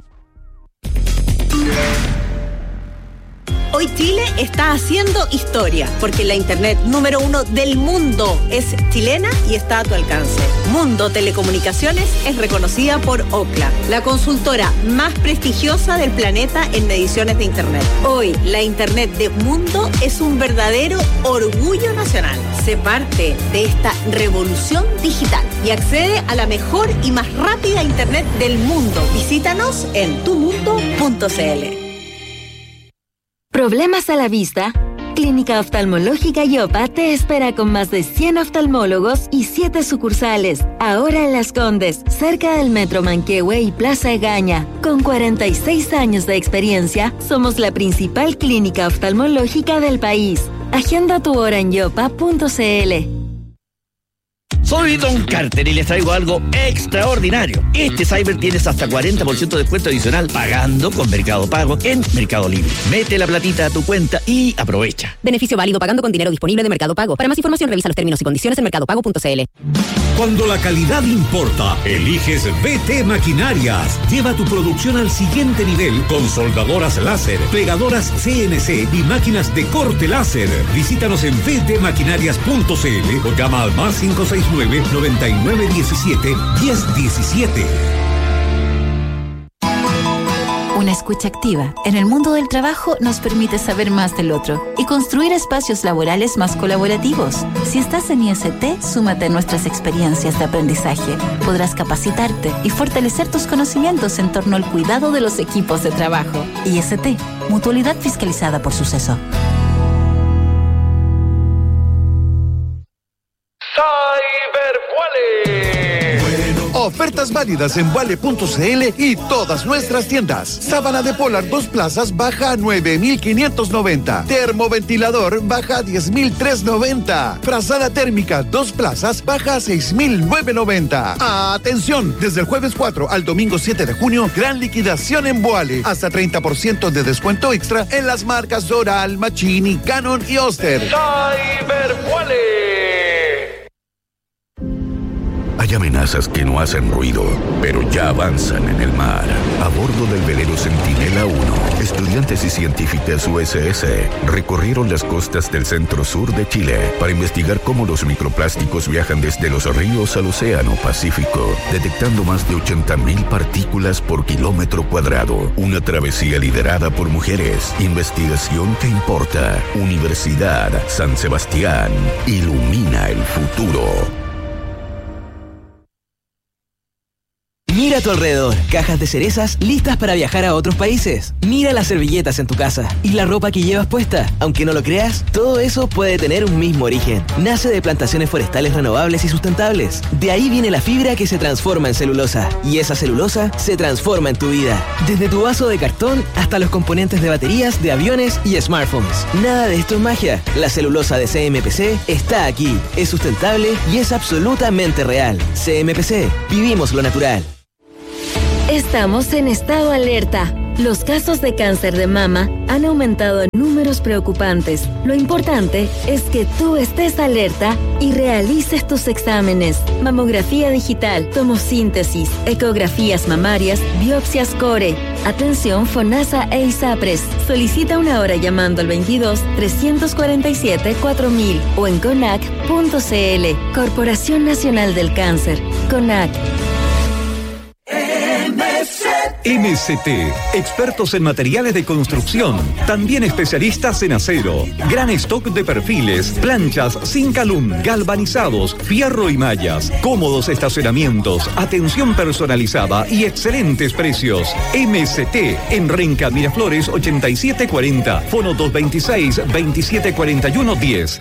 Hoy Chile está haciendo historia, porque la internet número uno del mundo es chilena y está a tu alcance. Mundo Telecomunicaciones es reconocida por Ookla, la consultora más prestigiosa del planeta en mediciones de internet. Hoy, la internet de Mundo es un verdadero orgullo nacional. Sé parte de esta revolución digital y accede a la mejor y más rápida internet del mundo. Visítanos en tu mundo punto c l. ¿Problemas a la vista? Clínica Oftalmológica Yopa te espera con más de cien oftalmólogos y siete sucursales. Ahora en Las Condes, cerca del Metro Manquehue y Plaza Egaña. Con cuarenta y seis años de experiencia, somos la principal clínica oftalmológica del país. Agenda tu hora en yopa punto c l. Soy Don Carter y les traigo algo extraordinario. Este Cyber tienes hasta cuarenta por ciento de descuento adicional pagando con Mercado Pago en Mercado Libre. Mete la platita a tu cuenta y aprovecha. Beneficio válido pagando con dinero disponible de Mercado Pago. Para más información revisa los términos y condiciones en mercado pago punto c l. Cuando la calidad importa, eliges B T Maquinarias. Lleva tu producción al siguiente nivel con soldadoras láser, pegadoras C N C y máquinas de corte láser. Visítanos en b t maquinarias punto c l o llama al más cinco seis nueve, noventa y nueve diecisiete, diez diecisiete. Una escucha activa en el mundo del trabajo nos permite saber más del otro y construir espacios laborales más colaborativos. Si estás en I S T, súmate a nuestras experiencias de aprendizaje. Podrás capacitarte y fortalecer tus conocimientos en torno al cuidado de los equipos de trabajo. I S T, Mutualidad fiscalizada por Suceso. Ofertas válidas en Vale punto c l y todas nuestras tiendas. Sábana de polar dos plazas baja a nueve mil quinientos noventa. Termoventilador baja a diez mil trescientos noventa. Frazada térmica dos plazas baja a seis mil novecientos noventa. Atención, desde el jueves cuatro al domingo siete de junio, gran liquidación en Boale. Hasta treinta por ciento de descuento extra en las marcas Doral, Machini, Canon y Oster. Cyberboale. Hay amenazas que no hacen ruido, pero ya avanzan en el mar. A bordo del velero Centinela uno, estudiantes y científicas U S S recorrieron las costas del centro-sur de Chile para investigar cómo los microplásticos viajan desde los ríos al océano Pacífico, detectando más de ochenta mil partículas por kilómetro cuadrado. Una travesía liderada por mujeres. Investigación que importa. Universidad San Sebastián. Ilumina el futuro. Mira a tu alrededor, cajas de cerezas listas para viajar a otros países. Mira las servilletas en tu casa y la ropa que llevas puesta. Aunque no lo creas, todo eso puede tener un mismo origen. Nace de plantaciones forestales renovables y sustentables. De ahí viene la fibra que se transforma en celulosa. Y esa celulosa se transforma en tu vida. Desde tu vaso de cartón hasta los componentes de baterías, de aviones y smartphones. Nada de esto es magia. La celulosa de C M P C está aquí. Es sustentable y es absolutamente real. C M P C. Vivimos lo natural. Estamos en estado alerta. Los casos de cáncer de mama han aumentado en números preocupantes. Lo importante es que tú estés alerta y realices tus exámenes. Mamografía digital, tomosíntesis, ecografías mamarias, biopsias core. Atención FONASA e ISAPRES. Solicita una hora llamando al veintidós, trescientos cuarenta y siete, cuatro mil o en conac punto c l. Corporación Nacional del Cáncer. CONAC. M C T, expertos en materiales de construcción, también especialistas en acero, gran stock de perfiles, planchas, Zincalum, galvanizados, fierro y mallas, cómodos estacionamientos, atención personalizada y excelentes precios. M C T, en Renca Miraflores ochenta y siete cuarenta, fono dos veintiséis, veintisiete cuarenta y uno diez.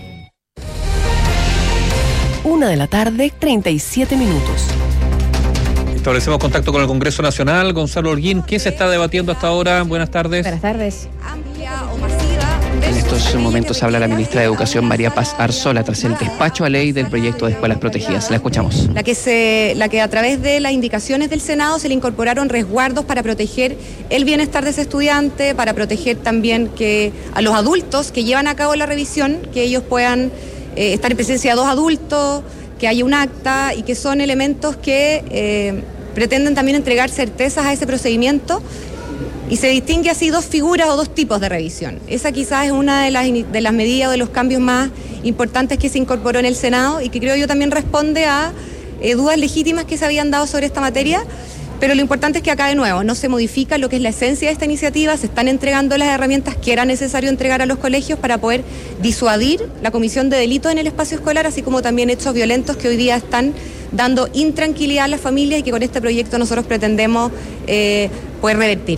Una de la tarde, treinta y siete minutos. Establecemos contacto con el Congreso Nacional. Gonzalo Holguín, ¿qué se está debatiendo hasta ahora? Buenas tardes. Buenas tardes. En estos momentos habla la ministra de Educación, María Paz Arzola, tras el despacho a ley del proyecto de escuelas protegidas. La escuchamos. La que, se, la que a través de las indicaciones del Senado se le incorporaron resguardos para proteger el bienestar de ese estudiante, para proteger también que a los adultos que llevan a cabo la revisión, que ellos puedan eh, estar en presencia de dos adultos, que haya un acta y que son elementos que eh, pretenden también entregar certezas a ese procedimiento, y se distingue así dos figuras o dos tipos de revisión. Esa quizás es una de las, de las medidas o de los cambios más importantes que se incorporó en el Senado y que creo yo también responde a eh, dudas legítimas que se habían dado sobre esta materia, pero lo importante es que acá de nuevo no se modifica lo que es la esencia de esta iniciativa, se están entregando las herramientas que era necesario entregar a los colegios para poder disuadir la comisión de delitos en el espacio escolar, así como también hechos violentos que hoy día están dando intranquilidad a las familias y que con este proyecto nosotros pretendemos eh, poder revertir.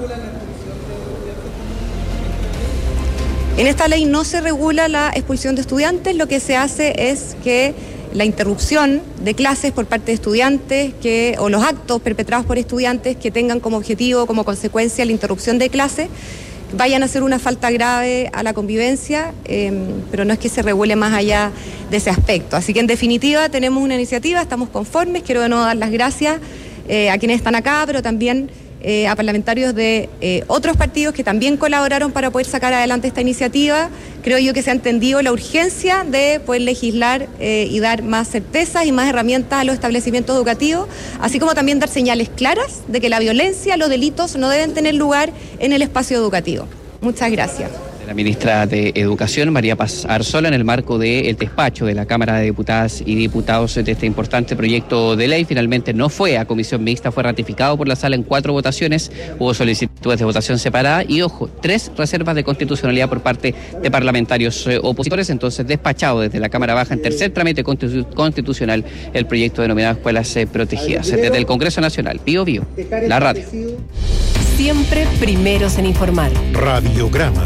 En esta ley no se regula la expulsión de estudiantes, lo que se hace es que la interrupción de clases por parte de estudiantes que, o los actos perpetrados por estudiantes que tengan como objetivo, como consecuencia, la interrupción de clases, vayan a hacer una falta grave a la convivencia, eh, pero no es que se revuele más allá de ese aspecto. Así que en definitiva tenemos una iniciativa, estamos conformes, quiero de nuevo dar las gracias eh, a quienes están acá, pero también eh, a parlamentarios de eh, otros partidos que también colaboraron para poder sacar adelante esta iniciativa. Creo yo que se ha entendido la urgencia de poder legislar eh, y dar más certezas y más herramientas a los establecimientos educativos, así como también dar señales claras de que la violencia, los delitos no deben tener lugar en el espacio educativo. Muchas gracias. La ministra de Educación, María Paz Arzola, en el marco del despacho de la Cámara de Diputadas y Diputados de este importante proyecto de ley. Finalmente no fue a comisión mixta, fue ratificado por la sala en cuatro votaciones. Hubo solicitudes de votación separada y, ojo, tres reservas de constitucionalidad por parte de parlamentarios eh, opositores. Entonces, despachado desde la Cámara Baja en tercer trámite constitu- constitucional el proyecto denominado Escuelas eh, Protegidas. Desde el Congreso Nacional, Bío Bío, la radio. Siempre primeros en informar. Radiograma.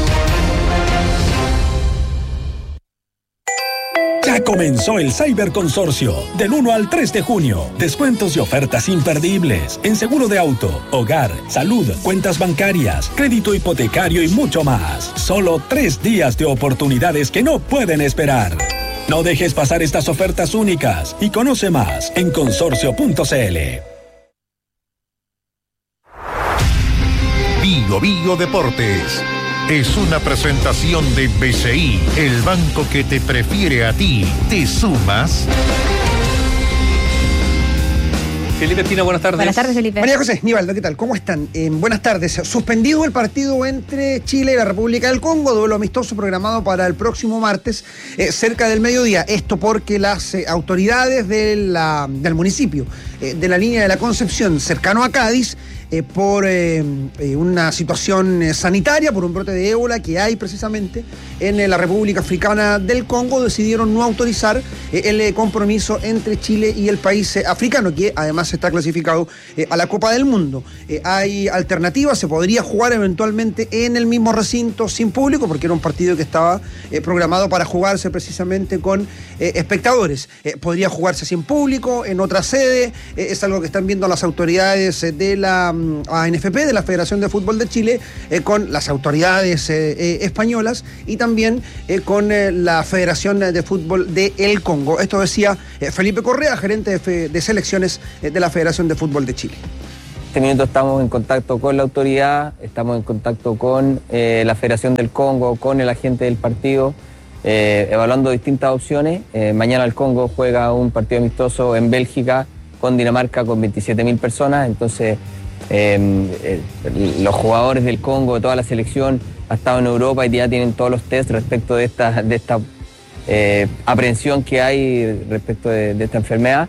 Ya comenzó el Cyberconsorcio. Del uno al tres de junio. Descuentos y ofertas imperdibles en seguro de auto, hogar, salud, cuentas bancarias, crédito hipotecario y mucho más. Solo tres días de oportunidades que no pueden esperar. No dejes pasar estas ofertas únicas y conoce más en consorcio punto c l. Bio Bio Deportes. Es una presentación de B C I, el banco que te prefiere a ti. ¿Te sumas? Felipe Espina, buenas tardes. Buenas tardes, Felipe. María José, Nivaldo, ¿qué tal? ¿Cómo están? Eh, buenas tardes. Suspendido el partido entre Chile y la República del Congo, duelo amistoso programado para el próximo martes, eh, cerca del mediodía. Esto porque las eh, autoridades de la, del municipio, eh, de la línea de la Concepción, cercano a Cádiz, Eh, por eh, eh, una situación eh, sanitaria, por un brote de ébola que hay precisamente en eh, la República Africana del Congo, decidieron no autorizar eh, el eh, compromiso entre Chile y el país eh, africano, que además está clasificado eh, a la Copa del Mundo. Eh, hay alternativas, se podría jugar eventualmente en el mismo recinto sin público, porque era un partido que estaba eh, programado para jugarse precisamente con eh, espectadores. Eh, podría jugarse sin público, en otra sede, eh, es algo que están viendo las autoridades eh, de la A N F P, de la Federación de Fútbol de Chile, eh, con las autoridades eh, eh, españolas y también eh, con eh, la Federación de Fútbol de El Congo. Esto decía eh, Felipe Correa, gerente de, fe, de selecciones eh, de la Federación de Fútbol de Chile. En este minuto estamos en contacto con la autoridad, estamos en contacto con eh, la Federación del Congo, con el agente del partido, eh, evaluando distintas opciones. Eh, mañana el Congo juega un partido amistoso en Bélgica con Dinamarca con veintisiete mil personas, entonces Eh, eh, los jugadores del Congo, toda la selección ha estado en Europa y ya tienen todos los test respecto de esta, de esta eh, aprehensión que hay respecto de, de esta enfermedad.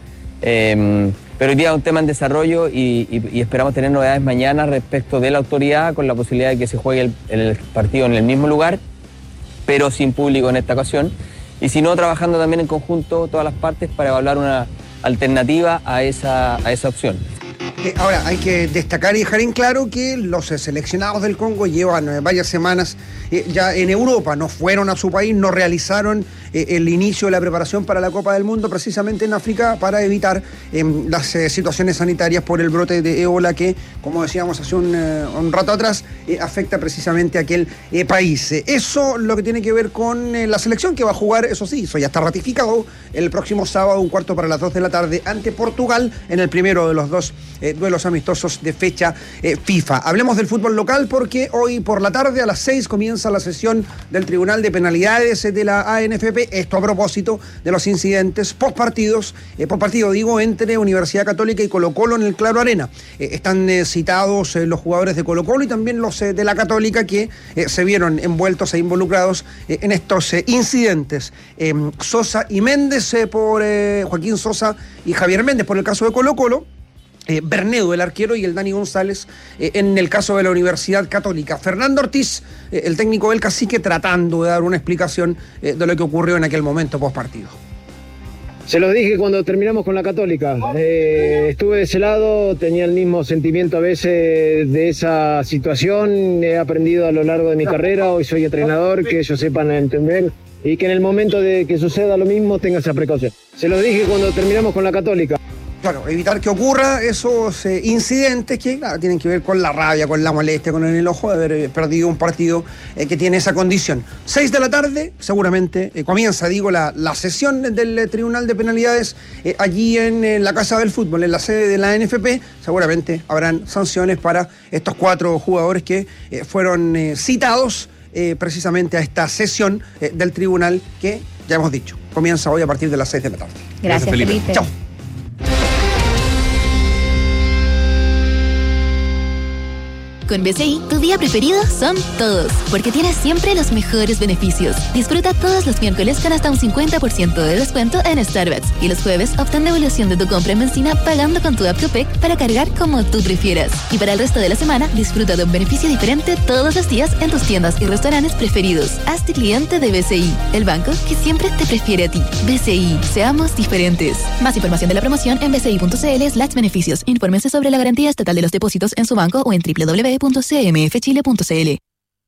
Eh, pero hoy día es un tema en desarrollo y, y, y esperamos tener novedades mañana respecto de la autoridad, con la posibilidad de que se juegue el, el partido en el mismo lugar, pero sin público en esta ocasión. Y si no, trabajando también en conjunto todas las partes para evaluar una alternativa a esa, a esa opción. Eh, ahora, hay que destacar y dejar en claro que los eh, seleccionados del Congo llevan eh, varias semanas eh, ya en Europa, no fueron a su país, no realizaron eh, el inicio de la preparación para la Copa del Mundo precisamente en África para evitar eh, las eh, situaciones sanitarias por el brote de ébola que, como decíamos hace un, eh, un rato atrás, eh, afecta precisamente a aquel eh, país. Eh, eso lo que tiene que ver con eh, la selección que va a jugar, eso sí, eso ya está ratificado, el próximo sábado, un cuarto para las dos de la tarde, ante Portugal, en el primero de los dos eh, duelos amistosos de fecha eh, FIFA. Hablemos del fútbol local porque hoy por la tarde a las seis comienza la sesión del Tribunal de Penalidades de la A N F P, esto a propósito de los incidentes postpartidos, eh, postpartido digo, entre Universidad Católica y Colo Colo en el Claro Arena. Eh, están eh, citados eh, los jugadores de Colo Colo y también los eh, de la Católica que eh, se vieron envueltos e involucrados eh, en estos eh, incidentes. Eh, Sosa y Méndez eh, por eh, Joaquín Sosa y Javier Méndez por el caso de Colo Colo. Eh, Bernedo, el arquero, y el Dani González eh, en el caso de la Universidad Católica. Fernando Ortiz, eh, el técnico del Cacique, tratando de dar una explicación eh, de lo que ocurrió en aquel momento post partido. Se los dije cuando terminamos con la Católica. Eh, estuve de ese lado, tenía el mismo sentimiento a veces de esa situación. He aprendido a lo largo de mi carrera, hoy soy entrenador, que ellos sepan entender y que en el momento de que suceda lo mismo tenga esa precaución. Se los dije cuando terminamos con la Católica. Claro, evitar que ocurra esos eh, incidentes que, claro, tienen que ver con la rabia, con la molestia, con el enojo de haber eh, perdido un partido eh, que tiene esa condición. Seis de la tarde, seguramente, eh, comienza, digo, la, la sesión del eh, Tribunal de Penalidades eh, allí en eh, la Casa del Fútbol, en la sede de la N F P. Seguramente habrán sanciones para estos cuatro jugadores que eh, fueron eh, citados eh, precisamente a esta sesión eh, del tribunal que, ya hemos dicho, comienza hoy a partir de las seis de la tarde. Gracias, Gracias Felipe. Felipe. Chao. Con B C I, tu día preferido son todos, porque tienes siempre los mejores beneficios. Disfruta todos los miércoles con hasta un cincuenta por ciento de descuento en Starbucks y los jueves obtén devolución de tu compra en benzina pagando con tu app Copec para cargar como tú prefieras. Y para el resto de la semana, disfruta de un beneficio diferente todos los días en tus tiendas y restaurantes preferidos. Hazte cliente de B C I, el banco que siempre te prefiere a ti. B C I, seamos diferentes. Más información de la promoción en bci.cl slash beneficios. Infórmense sobre la garantía estatal de los depósitos en su banco o en doble u doble u doble u punto c m f chile punto c l.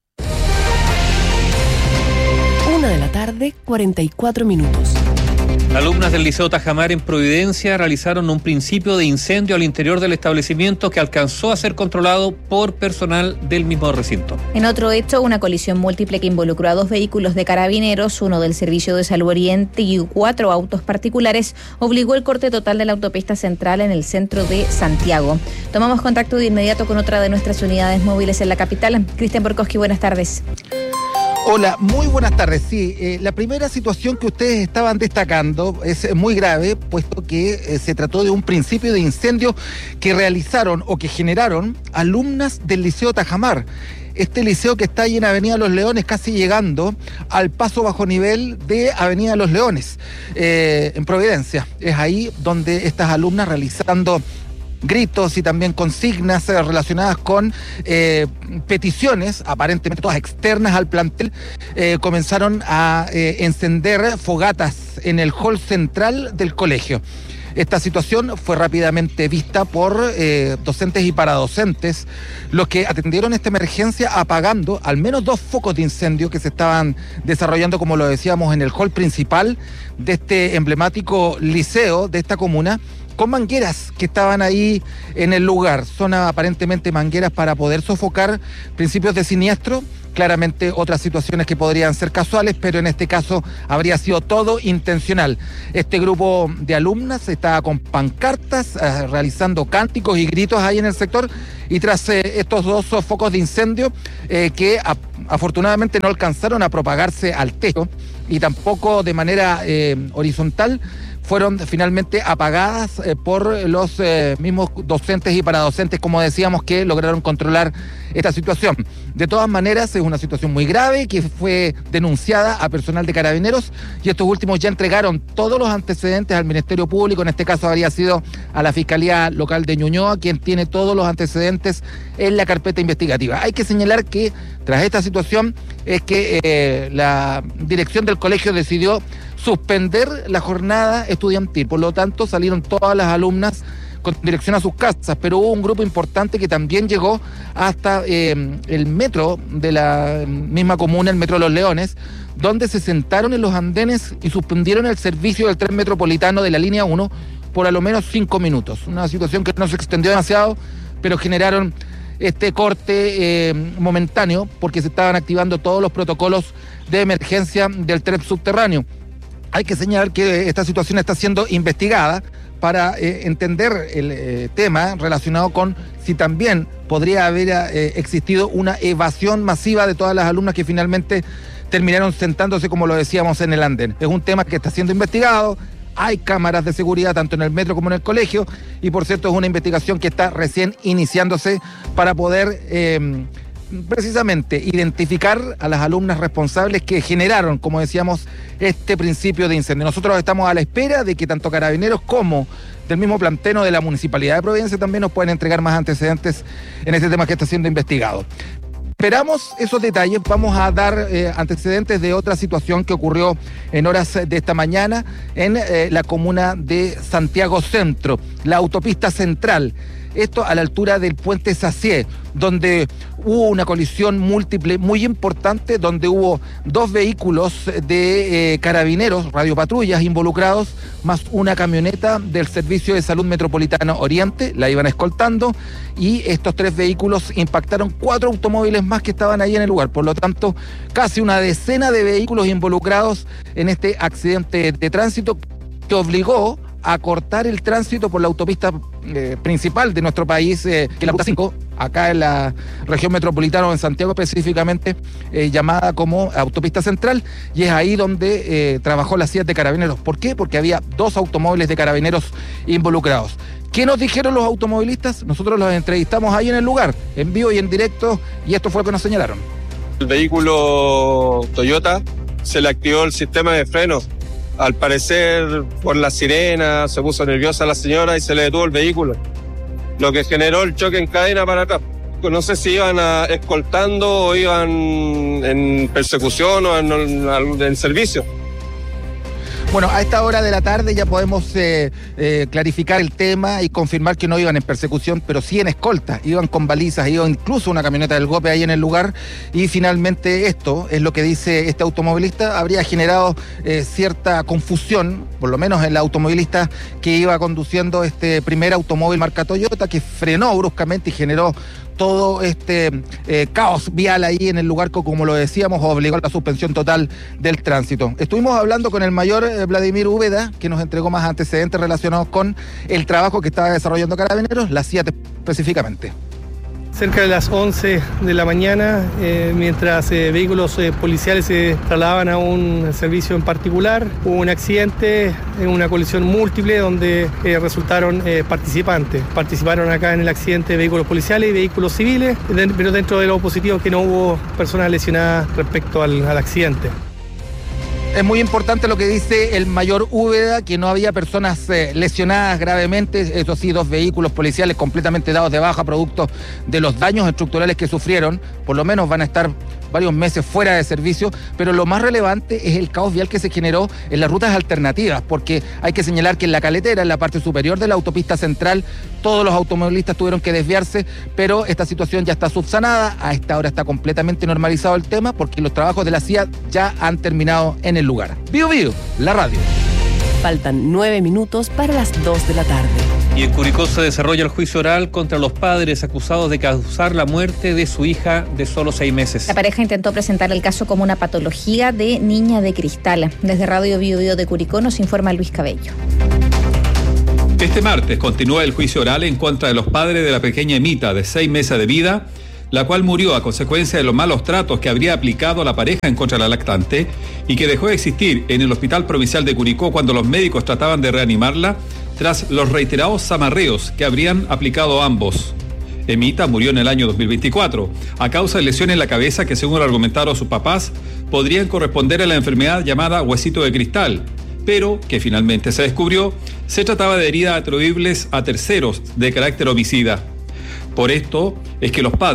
Una de la tarde, cuarenta y cuatro minutos. Alumnas del Liceo Tajamar en Providencia realizaron un principio de incendio al interior del establecimiento que alcanzó a ser controlado por personal del mismo recinto. En otro hecho, una colisión múltiple que involucró a dos vehículos de carabineros, uno del Servicio de Salud Oriente y cuatro autos particulares, obligó el corte total de la autopista central en el centro de Santiago. Tomamos contacto de inmediato con otra de nuestras unidades móviles en la capital. Cristian Borkowski, buenas tardes. Hola, muy buenas tardes. Sí, eh, la primera situación que ustedes estaban destacando es muy grave, puesto que eh, se trató de un principio de incendio que realizaron o que generaron alumnas del Liceo Tajamar. Este liceo que está ahí en Avenida Los Leones, casi llegando al paso bajo nivel de Avenida Los Leones, eh, en Providencia. Es ahí donde estas alumnas, realizando gritos y también consignas eh, relacionadas con eh, peticiones, aparentemente todas externas al plantel, eh, comenzaron a eh, encender fogatas en el hall central del colegio. Esta situación fue rápidamente vista por eh, docentes y paradocentes, los que atendieron esta emergencia apagando al menos dos focos de incendio que se estaban desarrollando, como lo decíamos, en el hall principal de este emblemático liceo de esta comuna, con mangueras que estaban ahí en el lugar. Son aparentemente mangueras para poder sofocar principios de siniestro. Claramente otras situaciones que podrían ser casuales, pero en este caso habría sido todo intencional. Este grupo de alumnas estaba con pancartas, eh, realizando cánticos y gritos ahí en el sector, y tras eh, estos dos focos de incendio eh, que a, afortunadamente no alcanzaron a propagarse al techo y tampoco de manera eh, horizontal, fueron finalmente apagadas eh, por los eh, mismos docentes y paradocentes, como decíamos, que lograron controlar esta situación. De todas maneras, es una situación muy grave que fue denunciada a personal de Carabineros, y estos últimos ya entregaron todos los antecedentes al Ministerio Público. En este caso habría sido a la Fiscalía Local de Ñuñoa, quien tiene todos los antecedentes en la carpeta investigativa. Hay que señalar que tras esta situación es que eh, la dirección del colegio decidió suspender la jornada estudiantil. Por lo tanto, salieron todas las alumnas con dirección a sus casas, pero hubo un grupo importante que también llegó hasta eh, el metro de la misma comuna, el metro de Los Leones, donde se sentaron en los andenes y suspendieron el servicio del tren metropolitano de la línea uno por a lo menos cinco minutos. Una situación que no se extendió demasiado, pero generaron este corte eh, momentáneo porque se estaban activando todos los protocolos de emergencia del tren subterráneo. Hay que señalar que esta situación está siendo investigada para eh, entender el eh, tema relacionado con si también podría haber eh, existido una evasión masiva de todas las alumnas que finalmente terminaron sentándose, como lo decíamos, en el andén. Es un tema que está siendo investigado. Hay cámaras de seguridad tanto en el metro como en el colegio, y por cierto es una investigación que está recién iniciándose para poder eh, precisamente identificar a las alumnas responsables que generaron, como decíamos, este principio de incendio. Nosotros estamos a la espera de que tanto Carabineros como del mismo planteno de la Municipalidad de Providencia también nos puedan entregar más antecedentes en este tema que está siendo investigado. Esperamos esos detalles. Vamos a dar eh, antecedentes de otra situación que ocurrió en horas de esta mañana en eh, la comuna de Santiago Centro, la autopista central. Esto a la altura del puente Sacié, donde hubo una colisión múltiple muy importante, donde hubo dos vehículos de eh, carabineros, radiopatrullas involucrados, más una camioneta del Servicio de Salud Metropolitano Oriente, la iban escoltando, y estos tres vehículos impactaron cuatro automóviles más que estaban ahí en el lugar. Por lo tanto, casi una decena de vehículos involucrados en este accidente de tránsito que obligó a cortar el tránsito por la autopista eh, principal de nuestro país, eh, que es la Ruta cinco, acá en la región metropolitana o en Santiago específicamente, eh, llamada como Autopista Central, y es ahí donde eh, trabajó la C I A T de Carabineros. ¿Por qué? Porque había dos automóviles de Carabineros involucrados. ¿Qué nos dijeron los automovilistas? Nosotros los entrevistamos ahí en el lugar, en vivo y en directo, y esto fue lo que nos señalaron. El vehículo Toyota se le activó el sistema de freno. Al parecer, por la sirena, se puso nerviosa la señora y se le detuvo el vehículo, lo que generó el choque en cadena para atrás. No sé si iban a, escoltando o iban en persecución o en, en, en servicio. Bueno, a esta hora de la tarde ya podemos eh, eh, clarificar el tema y confirmar que no iban en persecución, pero sí en escolta, iban con balizas, iba incluso una camioneta del GOPE ahí en el lugar, y finalmente esto es lo que dice este automovilista, habría generado eh, cierta confusión, por lo menos en la automovilista que iba conduciendo este primer automóvil marca Toyota, que frenó bruscamente y generó todo este eh, caos vial ahí en el lugar, como lo decíamos, obligó a la suspensión total del tránsito. Estuvimos hablando con el mayor eh, Vladimir Úbeda, que nos entregó más antecedentes relacionados con el trabajo que estaba desarrollando Carabineros, la C I A T específicamente. Cerca de las once de la mañana, eh, mientras eh, vehículos eh, policiales se trasladaban a un servicio en particular, hubo un accidente, en una colisión múltiple donde eh, resultaron eh, participantes. Participaron acá en el accidente vehículos policiales y vehículos civiles, pero dentro de lo positivo que no hubo personas lesionadas respecto al, al accidente. Es muy importante lo que dice el mayor Úbeda, que no había personas eh, lesionadas gravemente, eso sí, dos vehículos policiales completamente dados de baja producto de los daños estructurales que sufrieron, por lo menos van a estar varios meses fuera de servicio, pero lo más relevante es el caos vial que se generó en las rutas alternativas, porque hay que señalar que en la Caletera, en la parte superior de la autopista central, todos los automovilistas tuvieron que desviarse, pero esta situación ya está subsanada, a esta hora está completamente normalizado el tema, porque los trabajos de la C I A ya han terminado en el lugar. Bio Bio, la radio. Faltan nueve minutos para las dos de la tarde. Y en Curicó se desarrolla el juicio oral contra los padres acusados de causar la muerte de su hija de solo seis meses. La pareja intentó presentar el caso como una patología de niña de cristal. Desde Radio Bio Bio de Curicó nos informa Luis Cabello. Este martes continúa el juicio oral en contra de los padres de la pequeña Emita, de seis meses de vida, la cual murió a consecuencia de los malos tratos que habría aplicado la pareja en contra de la lactante y que dejó de existir en el Hospital Provincial de Curicó cuando los médicos trataban de reanimarla tras los reiterados zamarreos que habrían aplicado ambos. Emita murió en el año dos mil veinticuatro a causa de lesiones en la cabeza que, según argumentaron sus papás, podrían corresponder a la enfermedad llamada huesito de cristal, pero que finalmente se descubrió se trataba de heridas atribuibles a terceros de carácter homicida. Por esto es que los padres